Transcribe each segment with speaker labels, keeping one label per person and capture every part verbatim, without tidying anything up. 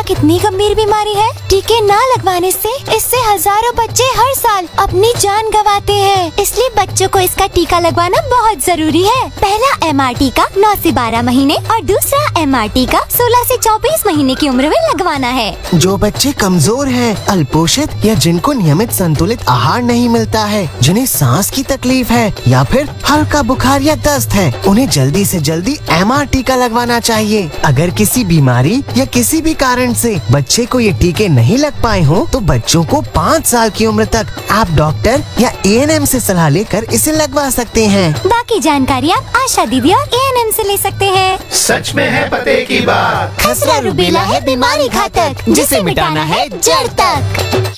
Speaker 1: कितनी गंभीर बीमारी है। टीके न लगवाने से इससे हजारों बच्चे हर साल अपनी जान गंवाते हैं। इसलिए बच्चों को इसका टीका लगवाना बहुत जरूरी है। पहला एम आर टीका नौ से बारह महीने और दूसरा एम आर टीका सोलह से चौबीस महीने की उम्र में लगवाना है।
Speaker 2: जो बच्चे कमजोर हैं, अल्पोषित या जिनको नियमित संतुलित आहार नहीं मिलता है, जिन्हें सांस की तकलीफ है या फिर हल्का बुखार या दस्त है, उन्हें जल्दी से जल्दी एम आर टीका लगवाना चाहिए। अगर किसी बीमारी या किसी भी कारण से बच्चे को ये टीके नहीं लग पाए हो तो बच्चों को पाँच साल की उम्र तक आप डॉक्टर या ए एन एम से सलाह लेकर इसे लगवा सकते हैं।
Speaker 1: बाकी जानकारी आप आशा दीदी और ए एन एम से ले सकते हैं।
Speaker 3: सच में है पते की बात।
Speaker 1: खसरा रूबेला है बीमारी घातक, जिसे मिटाना है जड़ तक।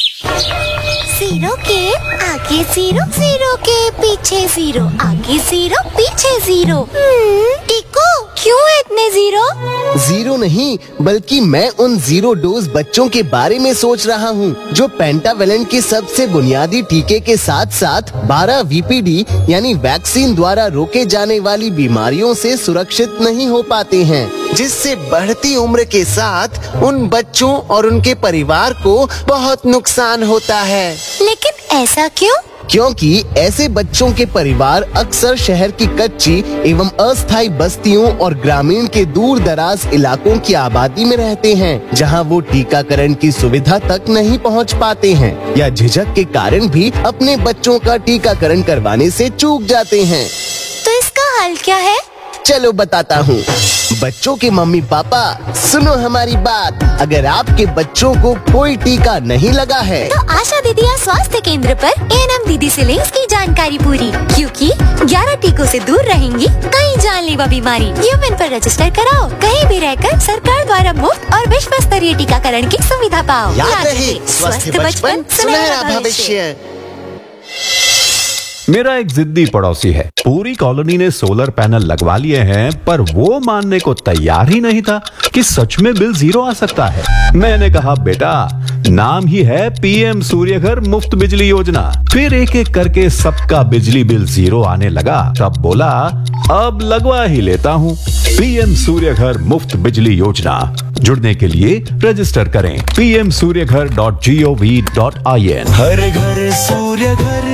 Speaker 1: जीरो के आगे जीरो, जीरो के पीछे जीरो, आगे जीरो पीछे जीरो। टीको क्यों है इतने जीरो?
Speaker 4: जीरो नहीं, बल्कि मैं उन जीरो डोज बच्चों के बारे में सोच रहा हूँ जो पेंटावेलेंट के सबसे बुनियादी टीके के साथ साथ बारह वी पी डी यानी वैक्सीन द्वारा रोके जाने वाली बीमारियों से सुरक्षित नहीं हो पाते हैं,
Speaker 2: जिससे बढ़ती उम्र के साथ उन बच्चों और उनके परिवार को बहुत नुकसान होता है।
Speaker 1: लेकिन ऐसा क्यों?
Speaker 4: क्योंकि ऐसे बच्चों के परिवार अक्सर शहर की कच्ची एवं अस्थायी बस्तियों और ग्रामीण के दूर दराज इलाकों की आबादी में रहते हैं, जहां वो टीकाकरण की सुविधा तक नहीं पहुंच पाते हैं या झिझक के कारण भी अपने बच्चों का टीकाकरण करवाने से चूक जाते हैं।
Speaker 1: तो इसका हल क्या है?
Speaker 4: चलो बताता हूँ। बच्चों के मम्मी पापा सुनो हमारी बात। अगर आपके बच्चों को कोई टीका नहीं लगा है
Speaker 1: तो आशा दीदी या स्वास्थ्य केंद्र पर ए एन एम दीदी से लें इसकी जानकारी पूरी, क्योंकि ग्यारह टीकों से दूर रहेंगी कई जानलेवा बीमारी। यूएन पर रजिस्टर कराओ, कहीं भी रहकर सरकार द्वारा मुफ्त और विश्व स्तरीय टीकाकरण की सुविधा पाओ।
Speaker 2: याद रहे, स्वस्थ बचपन सुनहरा भविष्य।
Speaker 5: मेरा एक जिद्दी पड़ोसी है, पूरी कॉलोनी ने सोलर पैनल लगवा लिए हैं, पर वो मानने को तैयार ही नहीं था कि सच में बिल जीरो आ सकता है। मैंने कहा बेटा, नाम ही है पी एम सूर्यघर मुफ्त बिजली योजना। फिर एक एक करके सबका बिजली बिल जीरो आने लगा। तब बोला अब लगवा ही लेता हूँ। पी एम सूर्यघर मुफ्त बिजली योजना, जुड़ने के लिए रजिस्टर करें P M Surya Ghar dot G O V dot I N.
Speaker 2: हर घर सूर्यघर।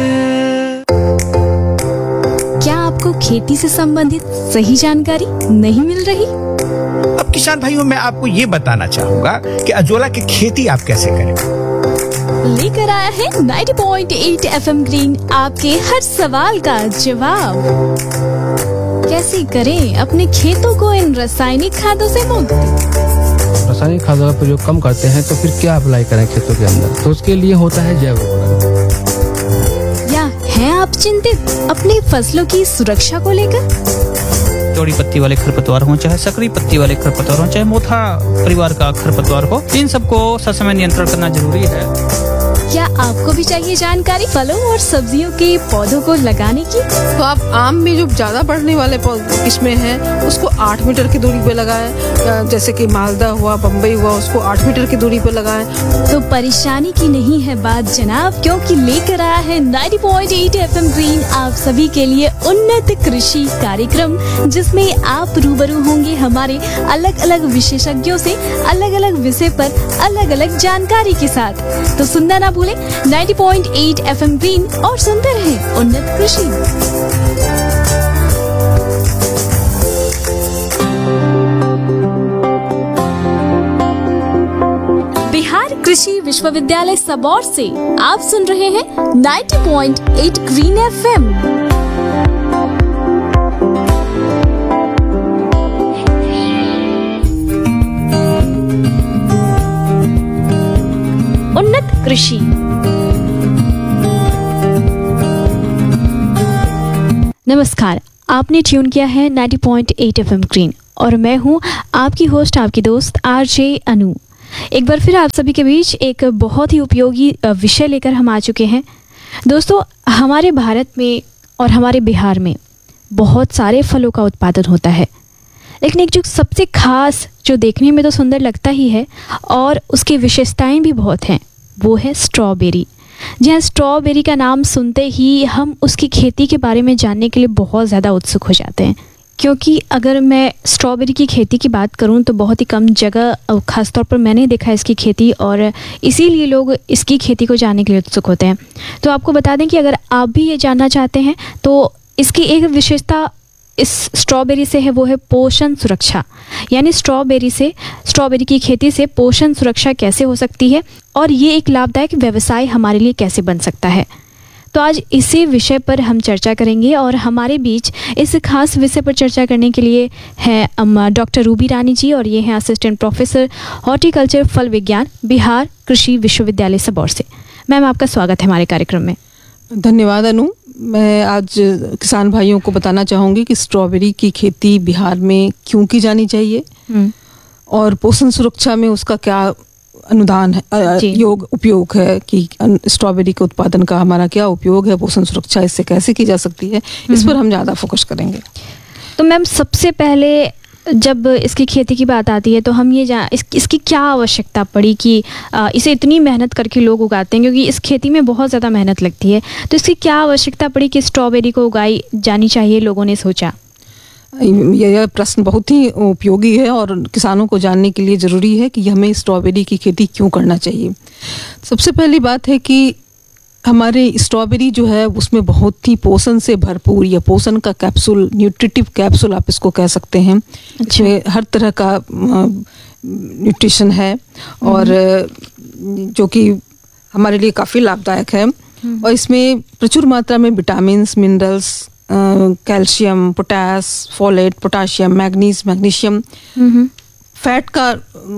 Speaker 6: क्या आपको खेती से संबंधित सही जानकारी नहीं मिल रही?
Speaker 3: अब किसान भाइयों, मैं आपको ये बताना चाहूंगा कि अजोला की खेती आप कैसे करें।
Speaker 6: लेकर आया है नब्बे पॉइंट आठ एफ एम ग्रीन आपके हर सवाल का जवाब। कैसे करें अपने खेतों को इन रासायनिक खादों से मुक्त?
Speaker 7: रासायनिक खादों का प्रयोग कम करते हैं तो फिर क्या अप्लाई करें खेतों के अंदर? तो उसके लिए होता है जैव उर्वरक।
Speaker 6: हैं आप चिंतित अपनी फसलों की सुरक्षा को लेकर?
Speaker 8: चौड़ी पत्ती वाले खरपतवार हो, चाहे सकरी पत्ती वाले खरपतवार हो, चाहे मोथा परिवार का खरपतवार हो, इन सबको ससमय नियंत्रण करना जरूरी है।
Speaker 6: क्या आपको भी चाहिए जानकारी फलों और सब्जियों के पौधों को लगाने की?
Speaker 9: तो आप आम में जो ज्यादा बढ़ने वाले किस्में हैं उसको आठ मीटर की दूरी पे लगाएं, जैसे कि मालदा हुआ, बम्बई हुआ, उसको आठ मीटर की दूरी पे लगाएं।
Speaker 6: तो परेशानी की नहीं है बात जनाब, क्योंकि लेकर आया है नब्बे पॉइंट आठ एफ एम ग्रीन आप सभी के लिए उन्नत कृषि कार्यक्रम, जिसमें आप रूबरू होंगे हमारे अलग अलग विशेषज्ञों से अलग अलग विषय पर अलग अलग जानकारी के साथ। तो सुनना ना भूलें नब्बे पॉइंट आठ एफ एम ग्रीन और सुनते रहें उन्नत कृषि। बिहार कृषि विश्वविद्यालय सबौर से आप सुन रहे हैं नब्बे पॉइंट आठ ग्रीन एफ एम। उन्नत कृषि। नमस्कार, आपने ट्यून किया है नब्बे पॉइंट आठ एफ एम ग्रीन और मैं हूं आपकी होस्ट, आपकी दोस्त आर जे अनु। एक बार फिर आप सभी के बीच एक बहुत ही उपयोगी विषय लेकर हम आ चुके हैं। दोस्तों, हमारे भारत में और हमारे बिहार में बहुत सारे फलों का उत्पादन होता है, लेकिन एक जो सबसे खास, जो देखने में तो सुंदर लगता ही है और उसकी विशेषताएं भी बहुत हैं, वो है स्ट्रॉबेरी। जी हाँ, स्ट्रॉबेरी का नाम सुनते ही हम उसकी खेती के बारे में जानने के लिए बहुत ज़्यादा उत्सुक हो जाते हैं। क्योंकि अगर मैं स्ट्रॉबेरी की खेती की बात करूं तो बहुत ही कम जगह, ख़ासतौर पर मैंने देखा है इसकी खेती, और इसीलिए लोग इसकी खेती को जानने के लिए उत्सुक होते हैं। तो आपको बता दें कि अगर आप भी ये जानना चाहते हैं तो इसकी एक विशेषता इस स्ट्रॉबेरी से है, वो है पोषण सुरक्षा। यानी स्ट्रॉबेरी से स्ट्रॉबेरी की खेती से पोषण सुरक्षा कैसे हो सकती है और ये एक लाभदायक व्यवसाय हमारे लिए कैसे बन सकता है। तो आज इसी विषय पर हम चर्चा करेंगे और हमारे बीच इस खास विषय पर चर्चा करने के लिए हैं डॉक्टर रूबी रानी जी, और ये हैं असिस्टेंट प्रोफेसर हॉर्टिकल्चर फल विज्ञान, बिहार कृषि विश्वविद्यालय सबौर से। मैम, आपका स्वागत है हमारे कार्यक्रम में।
Speaker 9: धन्यवाद अनु। मैं आज किसान भाइयों को बताना चाहूँगी कि स्ट्रॉबेरी की खेती बिहार में क्यों की जानी चाहिए और पोषण सुरक्षा में उसका क्या अनुदान है, योग उपयोग है कि स्ट्रॉबेरी के उत्पादन का हमारा क्या उपयोग है, पोषण सुरक्षा इससे कैसे की जा सकती है, इस पर हम ज़्यादा फोकस करेंगे।
Speaker 6: तो मैम, सबसे पहले जब इसकी खेती की बात आती है तो हम ये जान इस, इसकी क्या आवश्यकता पड़ी कि आ, इसे इतनी मेहनत करके लोग उगाते हैं, क्योंकि इस खेती में बहुत ज़्यादा मेहनत लगती है। तो इसकी क्या आवश्यकता पड़ी कि स्ट्रॉबेरी को उगाई जानी चाहिए, लोगों ने सोचा?
Speaker 9: यह प्रश्न बहुत ही उपयोगी है और किसानों को जानने के लिए ज़रूरी है कि हमें स्ट्रॉबेरी की खेती क्यों करना चाहिए। सबसे पहली बात है कि हमारे स्ट्रॉबेरी जो है उसमें बहुत ही पोषण से भरपूर, या पोषण का कैप्सूल, न्यूट्रिटिव कैप्सूल आप इसको कह सकते हैं। इसमें हर तरह का न्यूट्रिशन है और जो कि हमारे लिए काफ़ी लाभदायक है। और इसमें प्रचुर मात्रा में vitamins, minerals, calcium, potash, folate, potassium, manganese, magnesium, fat का,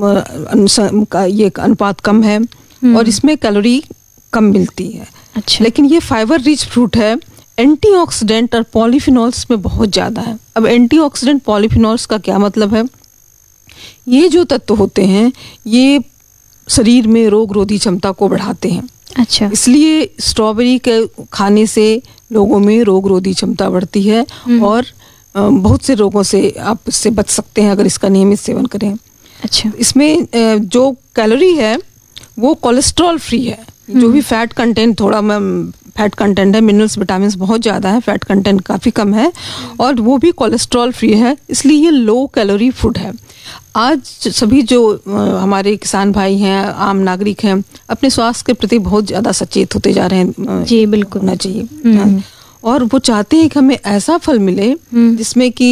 Speaker 9: का ये अनुपात कम है और इसमें कैलोरी कम मिलती है।
Speaker 6: अच्छा।
Speaker 9: लेकिन ये फाइबर रिच फ्रूट है। एंटीऑक्सीडेंट और पॉलीफिनॉल्स में बहुत ज़्यादा है। अब एंटीऑक्सीडेंट पॉलीफिनॉल्स का क्या मतलब है? ये जो तत्व होते हैं ये शरीर में रोग रोधी क्षमता को बढ़ाते हैं।
Speaker 6: अच्छा।
Speaker 9: इसलिए स्ट्रॉबेरी के खाने से लोगों में रोग रोधी क्षमता बढ़ती है और बहुत से रोगों से आप इससे बच सकते हैं अगर इसका नियमित सेवन करें।
Speaker 6: अच्छा।
Speaker 9: इसमें जो कैलोरी है वो कोलेस्ट्रॉल फ्री है। जो भी फैट कंटेंट, थोड़ा फैट कंटेंट है, मिनरल्स, विटामिन्स बहुत ज़्यादा है, फैट कंटेंट काफ़ी कम है और वो भी कोलेस्ट्रॉल फ्री है, इसलिए ये लो कैलोरी फूड है। आज सभी जो हमारे किसान भाई हैं, आम नागरिक हैं, अपने स्वास्थ्य के प्रति बहुत ज़्यादा सचेत होते जा रहे हैं।
Speaker 6: जी बिल्कुल,
Speaker 9: होना चाहिए। और वो चाहते हैं कि हमें ऐसा फल मिले जिसमें कि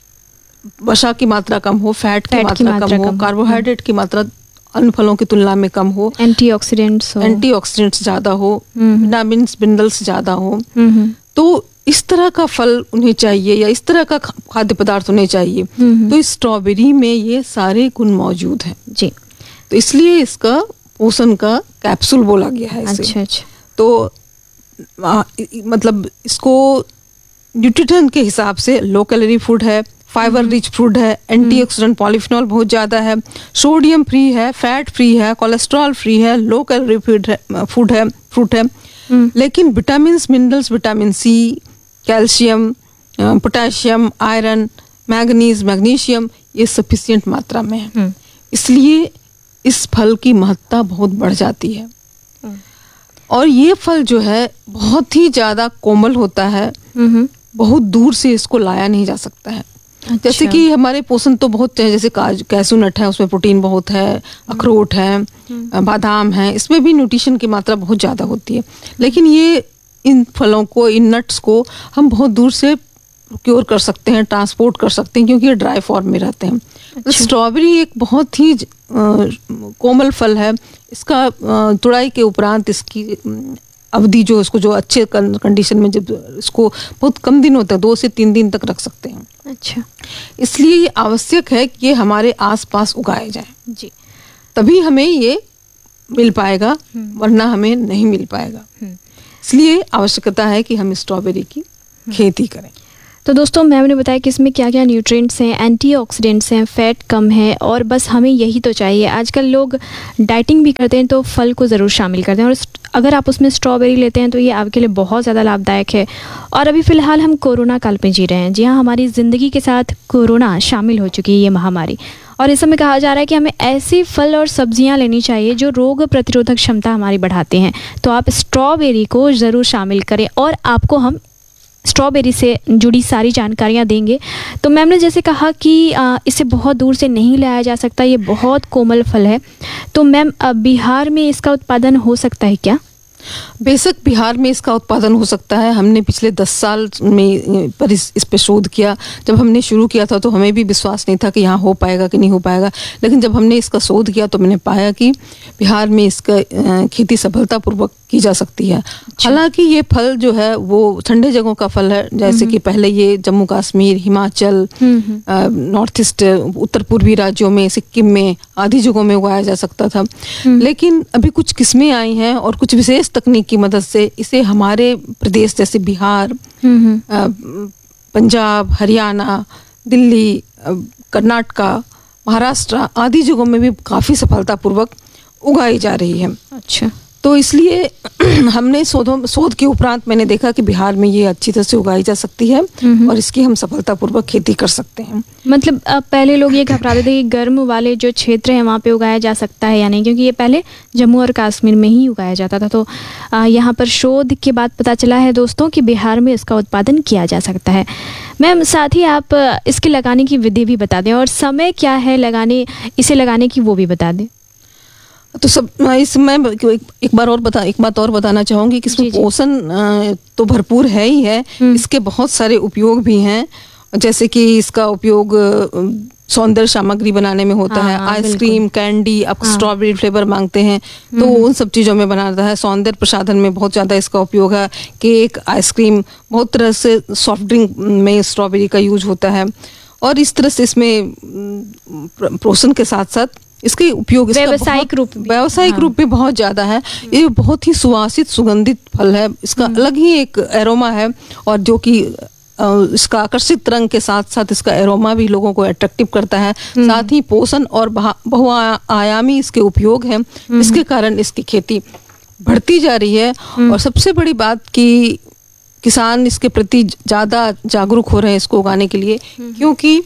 Speaker 9: वसा की मात्रा कम हो, फैट की मात्रा कम हो, कार्बोहाइड्रेट की मात्रा अन्य फलों की तुलना में कम हो,
Speaker 6: एंटीऑक्सीडेंट्स हो
Speaker 9: एंटीऑक्सीडेंट्स ज़्यादा हो, विटामिन्स, मिनरल्स ज़्यादा हो। तो इस तरह का फल उन्हें चाहिए या इस तरह का खाद्य पदार्थ उन्हें चाहिए। तो इस स्ट्रॉबेरी में ये सारे गुण मौजूद हैं
Speaker 6: जी।
Speaker 9: तो इसलिए इसका पोषण का कैप्सूल बोला गया है इसे।
Speaker 6: अच्छा अच्छा।
Speaker 9: तो आ, मतलब इसको न्यूट्रिशन के हिसाब से लो कैलोरी फूड है, फाइबर रिच फूड है, एंटीऑक्सीडेंट पॉलीफिनॉल बहुत ज़्यादा है, सोडियम फ्री है, फैट फ्री है, कोलेस्ट्रॉल फ्री है, लो कैलोरी फूड है फूड है फ्रूट है। लेकिन vitamins, minerals, vitamin C, calcium, potassium, iron, manganese, magnesium ये सफिशिएंट मात्रा में है। इसलिए इस फल की महत्ता बहुत बढ़ जाती है। और ये फल जो है बहुत ही ज़्यादा कोमल होता है, बहुत दूर से इसको लाया नहीं जा सकता है। अच्छा। जैसे कि हमारे पोषण तो बहुत है, जैसे काजू, कैसू नट है, उसमें प्रोटीन बहुत है, अखरोट है, बादाम है, इसमें भी न्यूट्रिशन की मात्रा बहुत ज़्यादा होती है। लेकिन ये इन फलों को, इन नट्स को हम बहुत दूर से प्रोक्योर कर सकते हैं, ट्रांसपोर्ट कर सकते हैं, क्योंकि ये ड्राई फॉर्म में रहते हैं। अच्छा। स्ट्रॉबेरी एक बहुत ही कोमल फल है। इसका तुड़ाई के उपरांत इसकी अवधि जो इसको जो अच्छे कंडीशन में जब इसको बहुत कम दिन होता है, दो से तीन दिन तक रख सकते हैं।
Speaker 6: अच्छा।
Speaker 9: इसलिए ये आवश्यक है कि ये हमारे आसपास उगाए जाए
Speaker 6: जी,
Speaker 9: तभी हमें ये मिल पाएगा, वरना हमें नहीं मिल पाएगा। इसलिए आवश्यकता है कि हम स्ट्रॉबेरी की खेती करें।
Speaker 6: तो दोस्तों, मैम ने बताया कि इसमें क्या क्या न्यूट्रिएंट्स हैं, एंटीऑक्सीडेंट्स हैं, फैट कम है और बस हमें यही तो चाहिए। आजकल लोग डाइटिंग भी करते हैं तो फल को ज़रूर शामिल करते हैं, और अगर आप उसमें स्ट्रॉबेरी लेते हैं तो ये आपके लिए बहुत ज़्यादा लाभदायक है। और अभी फ़िलहाल हम कोरोना काल में जी रहे हैं। जी हाँ, हमारी ज़िंदगी के साथ कोरोना शामिल हो चुकी है, ये महामारी। और इस समय कहा जा रहा है कि हमें ऐसे फल और सब्जियां लेनी चाहिए जो रोग प्रतिरोधक क्षमता हमारी बढ़ाते हैं। तो आप स्ट्रॉबेरी को ज़रूर शामिल करें और आपको हम स्ट्रॉबेरी से जुड़ी सारी जानकारियाँ देंगे। तो मैम ने जैसे कहा कि आ, इसे बहुत दूर से नहीं लाया जा सकता, ये बहुत कोमल फल है। तो मैम बिहार में इसका उत्पादन हो सकता है क्या?
Speaker 9: बेशक बिहार में इसका उत्पादन हो सकता है। हमने पिछले दस साल में पर इस, इस पे शोध किया। जब हमने शुरू किया था तो हमें भी विश्वास नहीं था कि यहाँ हो पाएगा कि नहीं हो पाएगा, लेकिन जब हमने इसका शोध किया तो मैंने पाया कि बिहार में इसका खेती सफलतापूर्वक की जा सकती है। हालांकि ये फल जो है वो ठंडे जगहों का फल है, जैसे कि पहले ये जम्मू कश्मीर, हिमाचल, नॉर्थ ईस्ट, उत्तर पूर्वी राज्यों में, सिक्किम में आदि जगहों में उगाया जा सकता था। लेकिन अभी कुछ किस्में आई हैं और कुछ विशेष तकनीक की मदद से इसे हमारे प्रदेश जैसे बिहार, पंजाब, हरियाणा, दिल्ली, कर्नाटका, महाराष्ट्र आदि जगहों में भी काफ़ी सफलतापूर्वक उगाई जा रही है।
Speaker 6: अच्छा,
Speaker 9: तो इसलिए हमने शोधों शोध के उपरांत मैंने देखा कि बिहार में ये अच्छी तरह से उगाई जा सकती है और इसकी हम सफलतापूर्वक खेती कर सकते हैं।
Speaker 6: मतलब अब पहले लोग ये घबराते थे कि गर्म वाले जो क्षेत्र हैं वहाँ पे उगाया जा सकता है या नहीं, क्योंकि ये पहले जम्मू और कश्मीर में ही उगाया जाता था। तो यहाँ पर शोध के बाद पता चला है दोस्तों कि बिहार में इसका उत्पादन किया जा सकता है। मैम साथ ही आप इसके लगाने की विधि भी बता दें और समय क्या है लगाने इसे लगाने की वो भी बता दें।
Speaker 9: तो सब इसमें एक, एक बार और बता एक बात और बताना चाहूँगी कि इसमें पोषण तो भरपूर है ही है, इसके बहुत सारे उपयोग भी हैं। जैसे कि इसका उपयोग सौंदर्य सामग्री बनाने में होता है। आइसक्रीम, कैंडी, आप स्ट्रॉबेरी फ्लेवर मांगते हैं तो उन सब चीज़ों में बनाता है। सौंदर्य प्रसाधन में बहुत ज़्यादा इसका उपयोग है। केक, आइसक्रीम, बहुत तरह से सॉफ्ट ड्रिंक में स्ट्रॉबेरी का यूज होता है। और इस तरह से इसमें पोषण के साथ साथ इसके उपयोग
Speaker 6: व्यावसायिक रूप
Speaker 9: व्यावसायिक हाँ। रूप में बहुत ज्यादा है। ये बहुत ही सुवासित सुगंधित फल है। इसका अलग ही एक एरोमा है और जो कि इसका आकर्षित रंग के साथ साथ इसका एरोमा भी लोगों को अट्रैक्टिव करता है। साथ ही पोषण और बहुआयामी इसके उपयोग है, इसके कारण इसकी खेती बढ़ती जा रही है। और सबसे बड़ी बात कि किसान इसके प्रति ज्यादा जागरूक हो रहे हैं इसको उगाने के लिए, क्योंकि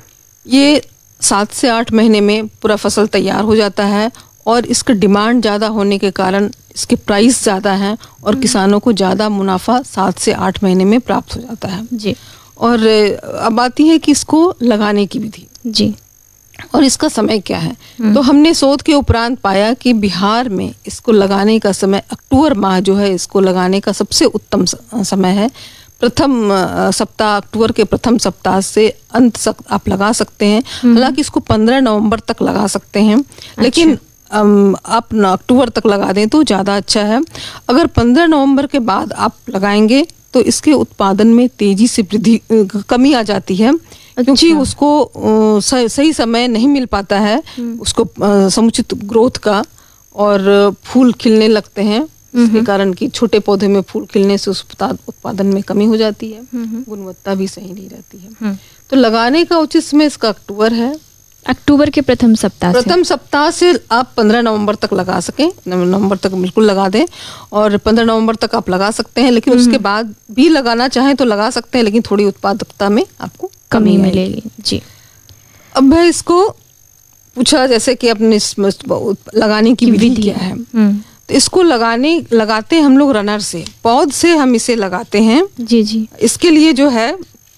Speaker 9: ये सात से आठ महीने में पूरा फसल तैयार हो जाता है और इसका डिमांड ज़्यादा होने के कारण इसके प्राइस ज़्यादा हैं और किसानों को ज़्यादा मुनाफा सात से आठ महीने में प्राप्त हो जाता है
Speaker 6: जी।
Speaker 9: और अब आती है कि इसको लगाने की विधि
Speaker 6: जी
Speaker 9: और इसका समय क्या है। तो हमने शोध के उपरांत पाया कि बिहार में इसको लगाने का समय अक्टूबर माह जो है इसको लगाने का सबसे उत्तम समय है। प्रथम सप्ताह, अक्टूबर के प्रथम सप्ताह से अंत तक आप लगा सकते हैं। हालांकि इसको पंद्रह नवंबर तक लगा सकते हैं, लेकिन आप अक्टूबर तक लगा दें तो ज़्यादा अच्छा है। अगर पंद्रह नवंबर के बाद आप लगाएंगे तो इसके उत्पादन में तेजी से वृद्धि कमी आ जाती है। अच्छा। क्योंकि उसको सही समय नहीं मिल पाता है उसको समुचित ग्रोथ का और फूल खिलने लगते हैं, इसके कारण कि छोटे पौधे में फूल खिलने से उस उत्पादन में कमी हो जाती है, गुणवत्ता भी सही नहीं रहती है। तो लगाने का उचित समय इसका अक्टूबर है।
Speaker 6: अक्टूबर के प्रथम सप्ताह
Speaker 9: प्रथम सप्ताह से आप पंद्रह नवंबर तक लगा सकें, नवंबर तक बिल्कुल लगा दें और पंद्रह नवंबर तक आप लगा सकते हैं। लेकिन उसके बाद भी लगाना चाहें तो लगा सकते हैं, लेकिन थोड़ी उत्पादकता में आपको
Speaker 6: कमी मिलेगी जी।
Speaker 9: अब मैं इसको पूछा जैसे कि अपने लगाने की विधि क्या है। तो इसको लगाने लगाते हम लोग रनर से, पौध से हम इसे लगाते हैं
Speaker 6: जी जी।
Speaker 9: इसके लिए जो है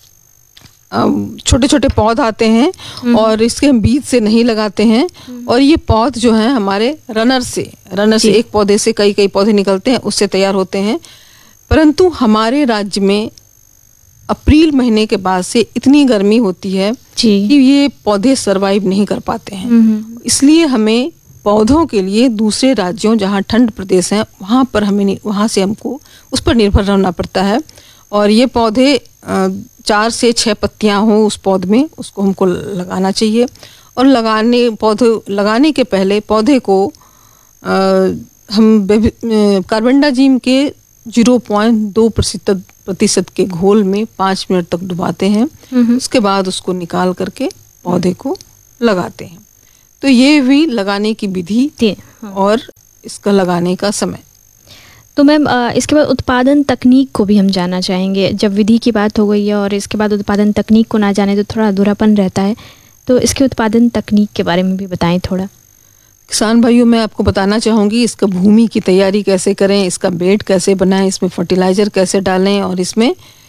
Speaker 9: छोटे छोटे पौध आते हैं और इसके हम बीज से नहीं लगाते हैं। और ये पौध जो है हमारे रनर से रनर से एक पौधे से कई कई पौधे निकलते हैं, उससे तैयार होते हैं। परंतु हमारे राज्य में अप्रैल महीने के बाद से इतनी गर्मी होती है कि ये पौधे सरवाइव नहीं कर पाते हैं। इसलिए हमें पौधों के लिए दूसरे राज्यों जहाँ ठंड प्रदेश हैं वहाँ पर हमें वहाँ से हमको उस पर निर्भर रहना पड़ता है। और ये पौधे चार से छह पत्तियां हो उस पौध में, उसको हमको लगाना चाहिए। और लगाने पौधे लगाने के पहले पौधे को आ, हम कार्बेंडाजिम के जीरो पॉइंट दो प्रतिशत प्रतिशत के घोल में पाँच मिनट तक डुबाते हैं। उसके बाद उसको निकाल करके पौधे को लगाते हैं। तो ये भी लगाने की विधि और इसका लगाने का समय।
Speaker 6: तो मैम इसके बाद उत्पादन तकनीक को भी हम जानना चाहेंगे। जब विधि की बात हो गई है और इसके बाद उत्पादन तकनीक को ना जाने तो थोड़ा अधूरापन रहता है, तो इसके उत्पादन तकनीक के बारे में भी बताएं थोड़ा।
Speaker 9: किसान भाइयों, मैं आपको बताना चाहूँगी इसका भूमि की तैयारी कैसे करें, इसका बेड कैसे बनाएं, इसमें फर्टिलाइजर कैसे डालें और इसमें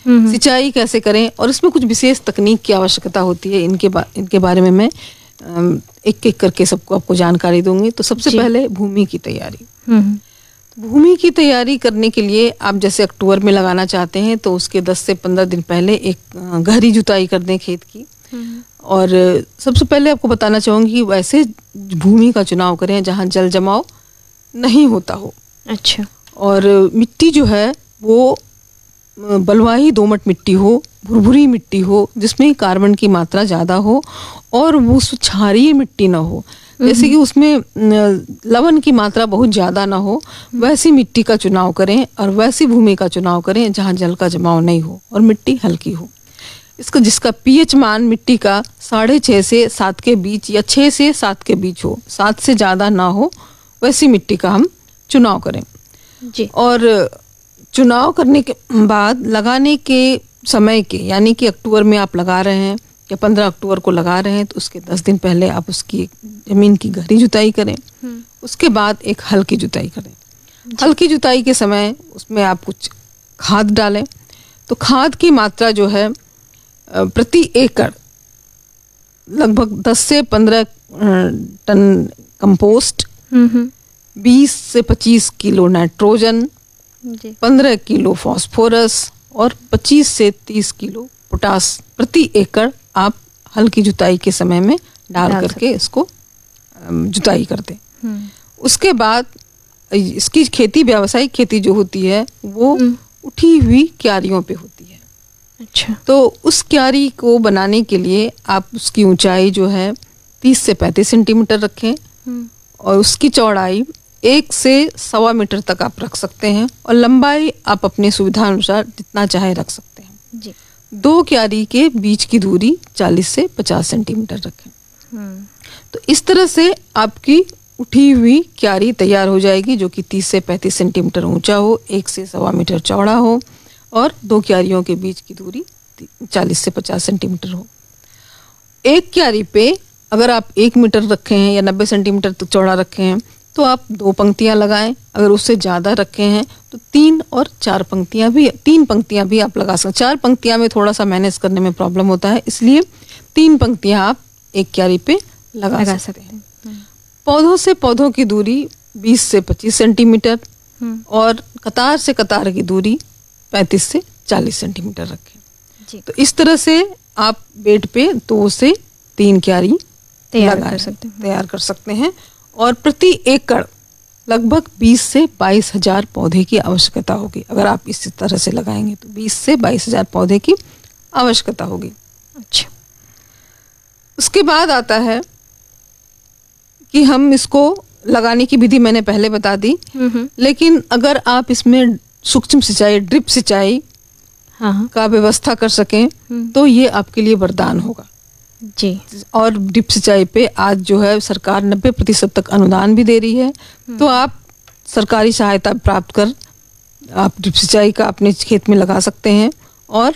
Speaker 9: सिंचाई कैसे करें, और इसमें कुछ विशेष तकनीक की आवश्यकता होती है। इनके बा, इनके बारे में मैं एक एक करके सबको आपको जानकारी दूंगी। तो सबसे पहले भूमि की तैयारी। भूमि की तैयारी करने के लिए आप जैसे अक्टूबर में लगाना चाहते हैं तो उसके दस से पंद्रह दिन पहले एक गहरी जुताई कर दें खेत की। और सबसे पहले आपको बताना चाहूंगी वैसे भूमि का चुनाव करें जहां जल जमाव नहीं होता हो।
Speaker 6: अच्छा। और
Speaker 9: मिट्टी जो है वो बलुआही दोमट मिट्टी हो, भुरभुरी मिट्टी हो जिसमें कार्बन की मात्रा ज़्यादा हो, और वो क्षारीय मिट्टी ना हो, जैसे कि उसमें लवण की मात्रा बहुत ज़्यादा ना हो, वैसी मिट्टी का चुनाव करें और वैसी भूमि का चुनाव करें जहाँ जल का जमाव नहीं हो और मिट्टी हल्की हो। इसका जिसका पीएच मान मिट्टी का साढ़े छः से सात के बीच या छः से सात के बीच हो, सात से ज़्यादा ना हो, वैसी मिट्टी का हम चुनाव करें जी। और चुनाव करने के बाद लगाने के समय के, यानी कि अक्टूबर में आप लगा रहे हैं या पंद्रह अक्टूबर को लगा रहे हैं तो उसके दस दिन पहले आप उसकी जमीन की गहरी जुताई करें। उसके बाद एक हल्की जुताई करें। हल्की जुताई के समय उसमें आप कुछ खाद डालें। तो खाद की मात्रा जो है प्रति एकड़ लगभग दस से पंद्रह टन कंपोस्ट, बीस से पच्चीस किलो नाइट्रोजन, पंद्रह किलो फास्फोरस और पच्चीस से तीस किलो पोटास प्रति एकड़ आप हल्की जुताई के समय में डाल, डाल करके इसको जुताई कर दें। उसके बाद इसकी खेती, व्यावसायिक खेती जो होती है वो उठी हुई क्यारियों पे होती है। अच्छा। तो उस क्यारी को बनाने के लिए आप उसकी ऊंचाई जो है तीस से पैंतीस सेंटीमीटर रखें और उसकी चौड़ाई एक से सवा मीटर तक आप रख सकते हैं और लंबाई आप अपनी सुविधा अनुसार जितना चाहे रख सकते हैं जी। दो क्यारी के बीच की दूरी चालीस से पचास सेंटीमीटर रखें। तो इस तरह से आपकी उठी हुई क्यारी तैयार हो जाएगी जो कि तीस से पैंतीस सेंटीमीटर ऊंचा हो, एक से सवा मीटर चौड़ा हो और दो क्यारियों के बीच की दूरी चालीस से पचास सेंटीमीटर हो। एक क्यारी पे अगर आप एक मीटर रखे हैं या नब्बे सेंटीमीटर तक चौड़ा रखे हैं तो आप दो पंक्तियां लगाएं। अगर उससे ज़्यादा रखे हैं तो तीन और चार पंक्तियां भी, तीन पंक्तियां भी आप लगा सकते हैं। चार पंक्तियां में थोड़ा सा मैनेज करने में प्रॉब्लम होता है, इसलिए तीन पंक्तियां आप एक क्यारी पे लगा, लगा सकते हैं। पौधों से पौधों की दूरी बीस से पच्चीस सेंटीमीटर और कतार से कतार की दूरी पैंतीस से चालीस सेंटीमीटर रखें। तो इस तरह से आप बेड पे दो से तीन क्यारी तैयार कर सकते हैं तैयार कर सकते हैं और प्रति एकड़ लगभग बीस से बाईस हजार पौधे की आवश्यकता होगी। अगर आप इस तरह से लगाएंगे तो बीस से बाईस हजार पौधे की आवश्यकता होगी। अच्छा। उसके बाद आता है कि हम इसको लगाने की विधि मैंने पहले बता दी, लेकिन अगर आप इसमें सूक्ष्म सिंचाई, ड्रिप सिंचाई हाँ। का व्यवस्था कर सकें तो ये आपके लिए वरदान होगा जी। और ड्रिप सिंचाई पे आज जो है सरकार नब्बे प्रतिशत तक अनुदान भी दे रही है, तो आप सरकारी सहायता प्राप्त कर आप ड्रिप सिंचाई का अपने खेत में लगा सकते हैं और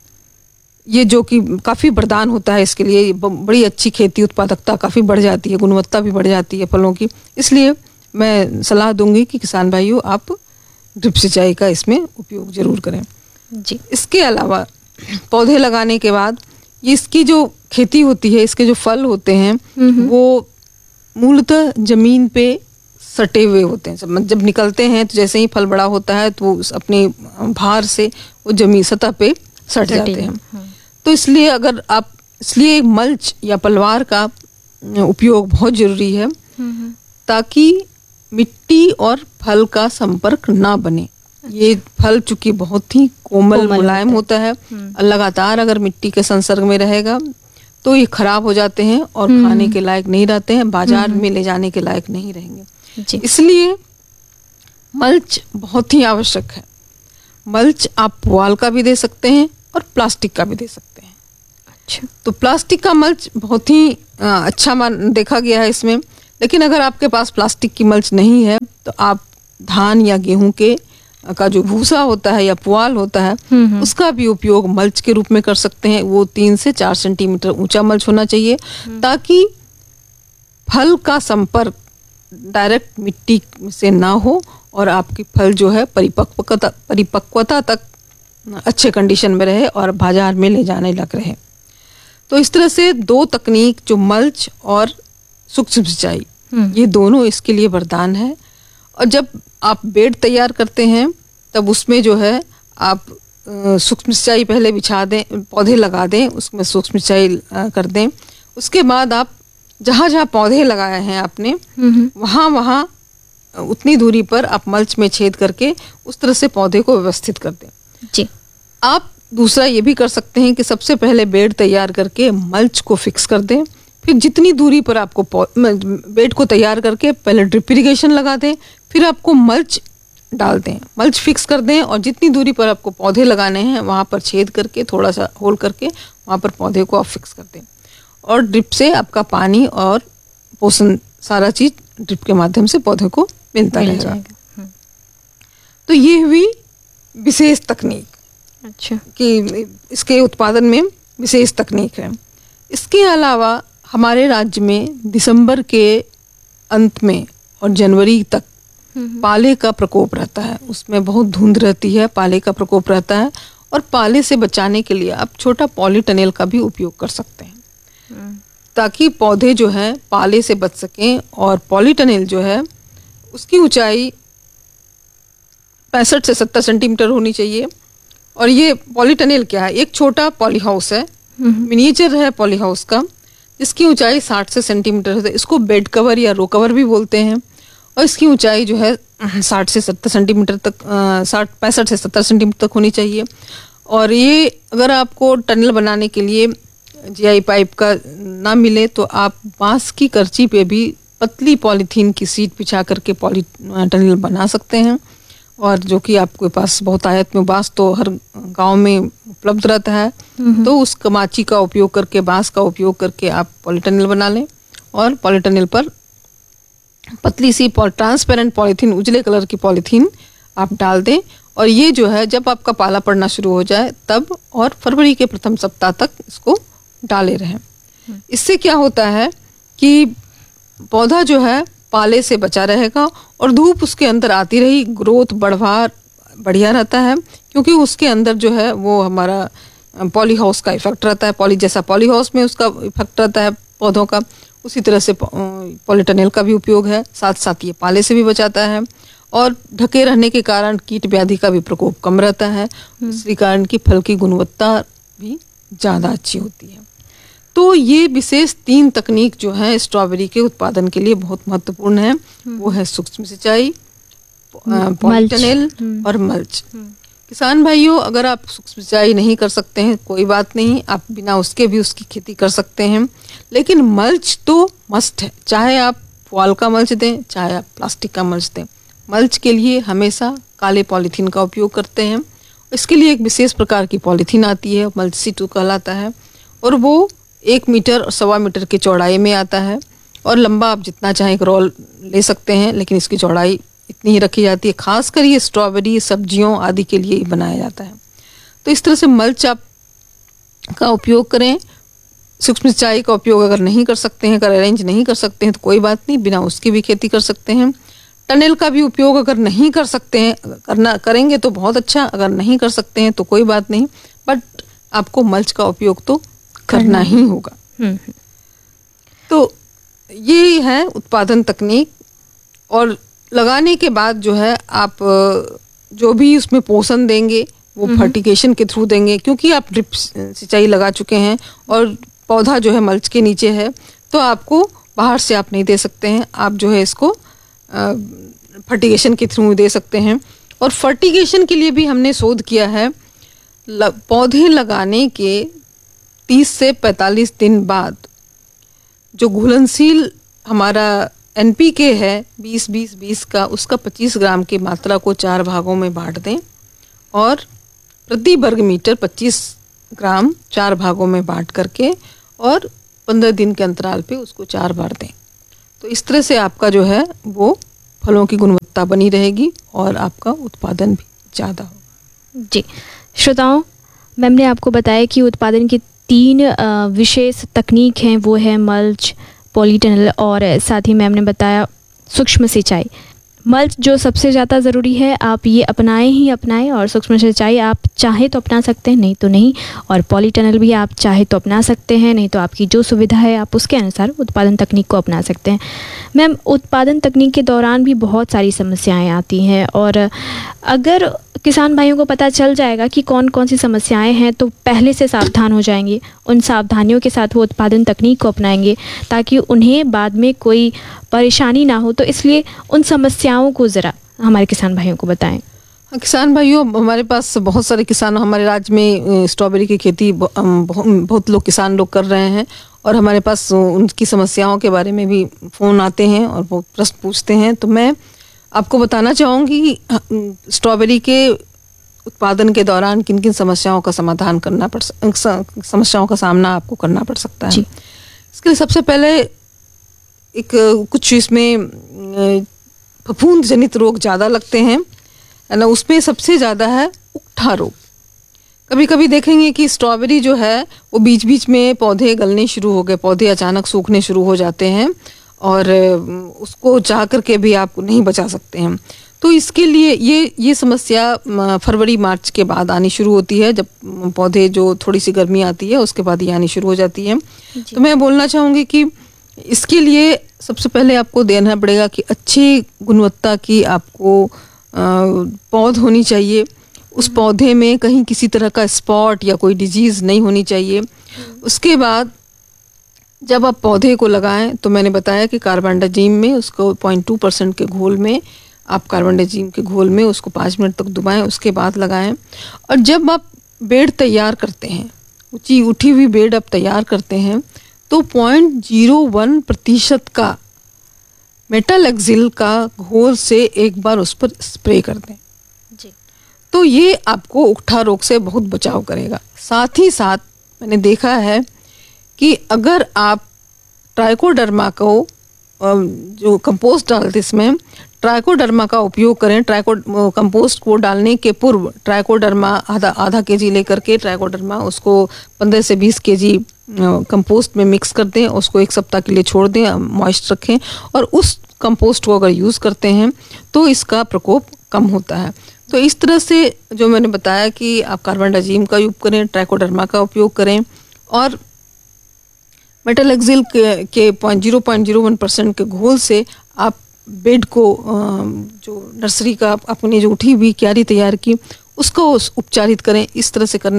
Speaker 9: ये जो कि काफ़ी वरदान होता है इसके लिए, बड़ी अच्छी खेती उत्पादकता काफ़ी बढ़ जाती है, गुणवत्ता भी बढ़ जाती है फलों की। इसलिए मैं सलाह दूंगी कि किसान भाइयों आप ड्रिप सिंचाई का इसमें उपयोग जरूर करें जी। इसके अलावा पौधे लगाने के बाद इसकी जो खेती होती है, इसके जो फल होते हैं वो मूलतः जमीन पे सटे हुए होते हैं। जब निकलते हैं तो जैसे ही फल बड़ा होता है तो वो अपने भार से वो जमीन सतह पे सट जाते हैं। तो इसलिए अगर आप इसलिए मल्च या पलवार का उपयोग बहुत जरूरी है ताकि मिट्टी और फल का संपर्क ना बने। ये फल चूंकि बहुत ही कोमल मुलायम होता है, लगातार अगर मिट्टी के संसर्ग में रहेगा तो ये खराब हो जाते हैं और खाने के लायक नहीं रहते हैं, बाजार में ले जाने के लायक नहीं रहेंगे। इसलिए मल्च बहुत ही आवश्यक है। मल्च आप पुआल का भी दे सकते हैं और प्लास्टिक का भी दे सकते हैं। अच्छा। तो प्लास्टिक का मल्च बहुत ही अच्छा मान देखा गया है इसमें, लेकिन अगर आपके पास प्लास्टिक की मल्च नहीं है तो आप धान या गेहूं के का जो भूसा होता है या पुआल होता है उसका भी उपयोग मल्च के रूप में कर सकते हैं। वो तीन से चार सेंटीमीटर ऊंचा मल्च होना चाहिए ताकि फल का संपर्क डायरेक्ट मिट्टी से ना हो और आपकी फल जो है परिपक्वता परिपक्वता तक अच्छे कंडीशन में रहे और बाजार में ले जाने लग रहे। तो इस तरह से दो तकनीक, जो मल्च और सूक्ष्म सिंचाई, ये दोनों इसके लिए वरदान है। और जब आप बेड तैयार करते हैं तब उसमें जो है आप सूक्ष्म सिंचाई पहले बिछा दें, पौधे लगा दें, उसमें सूक्ष्म सिंचाई कर दें। उसके बाद आप जहाँ जहाँ पौधे लगाए हैं आपने, वहाँ वहाँ उतनी दूरी पर आप मल्च में छेद करके उस तरह से पौधे को व्यवस्थित कर दें
Speaker 6: जी।
Speaker 9: आप दूसरा ये भी कर सकते हैं कि सबसे पहले बेड तैयार करके मल्च को फिक्स कर दें, फिर जितनी दूरी पर आपको बेड को तैयार करके पहले ड्रिप इरिगेशन लगा दें, फिर आपको मल्च डाल दें, मल्च फिक्स कर दें और जितनी दूरी पर आपको पौधे लगाने हैं वहाँ पर छेद करके थोड़ा सा होल करके वहाँ पर पौधे को आप फिक्स कर दें। और ड्रिप से आपका पानी और पोषण सारा चीज ड्रिप के माध्यम से पौधे को मिलता
Speaker 6: मिल
Speaker 9: रहेगा।
Speaker 6: जाएगा।
Speaker 9: तो ये हुई विशेष तकनीक,
Speaker 6: अच्छा,
Speaker 9: कि इसके उत्पादन में विशेष तकनीक है। इसके अलावा हमारे राज्य में दिसंबर के अंत में और जनवरी तक पाले का प्रकोप रहता है, उसमें बहुत धुंध रहती है, पाले का प्रकोप रहता है। और पाले से बचाने के लिए आप छोटा पॉलीटनेल का भी उपयोग कर सकते हैं ताकि पौधे जो है पाले से बच सकें। और पॉलीटनेल जो है उसकी ऊंचाई पैंसठ से सत्तर सेंटीमीटर होनी चाहिए। और ये पॉलीटनेल क्या है, एक छोटा पॉली हाउस है, मिनिएचर है पॉली हाउस का, जिसकी ऊंचाई साठ से सेंटीमीटर है। इसको बेड कवर या रो कवर भी बोलते हैं। और इसकी ऊंचाई जो है साठ से सत्तर सेंटीमीटर तक, साठ पैंसठ से सत्तर सेंटीमीटर तक होनी चाहिए। और ये अगर आपको टनल बनाने के लिए जीआई पाइप का ना मिले तो आप बांस की करची पे भी पतली पॉलीथीन की सीट बिछा करके पॉली टनल बना सकते हैं। और जो कि आपके पास बहुत आयत में बांस तो हर गांव में उपलब्ध रहता है, तो उस कमाची का उपयोग करके, बांस का उपयोग करके आप पॉलीटनल बना लें। और पॉलीटनल पर पतली सी ट्रांसपेरेंट पॉलीथीन, उजले कलर की पॉलीथीन आप डाल दें। और ये जो है जब आपका पाला पड़ना शुरू हो जाए तब और फरवरी के प्रथम सप्ताह तक इसको डाले रहें। इससे क्या होता है कि पौधा जो है पाले से बचा रहेगा और धूप उसके अंदर आती रही, ग्रोथ बढ़वा बढ़िया रहता है, क्योंकि उसके अंदर जो है वो हमारा पॉली हाउस का इफेक्ट रहता है। पॉली जैसा पॉली हाउस में उसका इफेक्ट रहता है पौधों का, उसी तरह से पॉलीटनेल का भी उपयोग है। साथ साथ ये पाले से भी बचाता है और ढके रहने के कारण कीट व्याधि का भी प्रकोप कम रहता है। इसी कारण की फल की गुणवत्ता भी ज़्यादा अच्छी होती है। तो ये विशेष तीन तकनीक जो है स्ट्रॉबेरी के उत्पादन के लिए बहुत महत्वपूर्ण है। वो है सूक्ष्म सिंचाई, पॉलीटनेल और मल्च। किसान भाइयों, अगर आप सूक्ष्म सिंचाई नहीं कर सकते हैं कोई बात नहीं, आप बिना उसके भी उसकी खेती कर सकते हैं। लेकिन मल्च तो मस्ट है, चाहे आप पुआल का मल्च दें, चाहे आप प्लास्टिक का मल्च दें। मल्च के लिए हमेशा काले पॉलीथीन का उपयोग करते हैं। इसके लिए एक विशेष प्रकार की पॉलीथीन आती है, मल्च सीट कहलाता है, और वो एक मीटर और सवा मीटर की चौड़ाई में आता है। और लंबा आप जितना चाहें एक रोल ले सकते हैं, लेकिन इसकी चौड़ाई इतनी ही रखी जाती है। खासकर ये स्ट्रॉबेरी, सब्जियों आदि के लिए बनाया जाता है। तो इस तरह से मल्च आप का उपयोग करें। सूक्ष्म सिंचाई का उपयोग अगर नहीं कर सकते हैं, अगर अरेंज नहीं कर सकते हैं तो कोई बात नहीं, बिना उसकी भी खेती कर सकते हैं। टनल का भी उपयोग अगर नहीं कर सकते हैं, करना करेंगे तो बहुत अच्छा, अगर नहीं कर सकते हैं तो कोई बात नहीं, बट आपको मल्च का उपयोग तो करना ही होगा। तो ये है उत्पादन तकनीक। और लगाने के बाद जो है आप जो भी उसमें पोषण देंगे वो फर्टिगेशन के थ्रू देंगे, क्योंकि आप ड्रिप सिंचाई लगा चुके हैं और पौधा जो है मल्च के नीचे है, तो आपको बाहर से आप नहीं दे सकते हैं। आप जो है इसको फर्टिगेशन के थ्रू दे सकते हैं। और फर्टिगेशन के लिए भी हमने शोध किया है। पौधे लगाने के तीस से पैंतालीस दिन बाद जो घुलनशील हमारा एनपीके है बीस बीस बीस का, उसका पच्चीस ग्राम की मात्रा को चार भागों में बांट दें और प्रति वर्ग मीटर पच्चीस ग्राम चार भागों में बांट करके और पंद्रह दिन के अंतराल पे उसको चार बार दें। तो इस तरह से आपका जो है वो फलों की गुणवत्ता बनी रहेगी और आपका उत्पादन भी ज़्यादा होगा।
Speaker 6: जी श्रोताओं, मैम ने आपको बताया कि उत्पादन की तीन विशेष तकनीक हैं, वो है मल्च, पॉलीटनल और साथ ही मैम ने बताया सूक्ष्म सिंचाई। मल्च जो सबसे ज़्यादा ज़रूरी है, आप ये अपनाएं ही अपनाएं। और सूक्ष्म सिंचाई आप चाहे तो अपना सकते हैं, नहीं तो नहीं। और पॉलीटनल भी आप चाहे तो अपना सकते हैं, नहीं तो आपकी जो सुविधा है आप उसके अनुसार उत्पादन तकनीक को अपना सकते हैं। मैम, उत्पादन तकनीक के दौरान भी बहुत सारी समस्याएं आती हैं, और अगर किसान भाइयों को पता चल जाएगा कि कौन कौन सी समस्याएं हैं तो पहले से सावधान हो जाएंगे। उन सावधानियों के साथ वो उत्पादन तकनीक को अपनाएंगे ताकि उन्हें बाद में कोई परेशानी ना हो। तो इसलिए उन समस्याओं को ज़रा हमारे किसान भाइयों को बताएं।
Speaker 9: किसान भाइयों, हमारे पास बहुत सारे किसान हमारे राज्य में स्ट्रॉबेरी की खेती बहुत लोग किसान लोग कर रहे हैं, और हमारे पास उनकी समस्याओं के बारे में भी फ़ोन आते हैं और वो प्रश्न पूछते हैं। तो मैं आपको बताना चाहूँगी कि स्ट्रॉबेरी के उत्पादन के दौरान किन किन समस्याओं का समाधान करना पड़ समस्याओं का सामना आपको करना पड़ सकता है। इसके लिए सबसे पहले एक कुछ इसमें फफूंद जनित रोग ज़्यादा लगते हैं, है ना। उसमें सबसे ज़्यादा है उकठा रोग। कभी कभी देखेंगे कि स्ट्रॉबेरी जो है वो बीच बीच में पौधे गलने शुरू हो गए, पौधे अचानक सूखने शुरू हो जाते हैं, और उसको चाह करके भी आप नहीं बचा सकते हैं। तो इसके लिए ये ये समस्या फरवरी मार्च के बाद आनी शुरू होती है, जब पौधे जो थोड़ी सी गर्मी आती है उसके बाद ये आनी शुरू हो जाती है। तो मैं बोलना चाहूँगी कि इसके लिए सबसे पहले आपको देना पड़ेगा कि अच्छी गुणवत्ता की आपको पौध होनी चाहिए। उस पौधे में कहीं किसी तरह का स्पॉट या कोई डिजीज़ नहीं होनी चाहिए। उसके बाद जब आप पौधे को लगाएं तो मैंने बताया कि कार्बेंडाजिम में उसको पॉइंट टू परसेंट के घोल में आप कार्बेंडाजिम के घोल में उसको पाँच मिनट तक डुबाएं, उसके बाद लगाएं। और जब आप बेड तैयार करते हैं, ऊंची उठी हुई बेड आप तैयार करते हैं, तो पॉइंट जीरो वन प्रतिशत का मेटालेक्सिल का घोल से एक बार उस पर स्प्रे कर दें जी। तो ये आपको उकठा रोग से बहुत बचाव करेगा। साथ ही साथ मैंने देखा है कि अगर आप ट्राइकोडर्मा को जो कंपोस्ट डालते इसमें ट्राइकोडर्मा का उपयोग करें। ट्राइको कंपोस्ट को डालने के पूर्व ट्राइकोडर्मा आधा आधा के जी लेकर के ट्राइकोडर्मा उसको पंद्रह से बीस के जी कंपोस्ट में मिक्स कर दें, उसको एक सप्ताह के लिए छोड़ दें, मॉइस्ट रखें, और उस कंपोस्ट को अगर यूज़ करते हैं तो इसका प्रकोप कम होता है। तो इस तरह से जो मैंने बताया कि आप कार्बेंडाजिम का उपयोग करें, ट्राइकोडर्मा का उपयोग करें, और मेटालेक्सिल के, के point zero point zero one percent के घोल से आप बेड को जो नर्सरी का अपनी जो उठी हुई क्यारी तैयार की उसको उपचारित करें। इस तरह से करने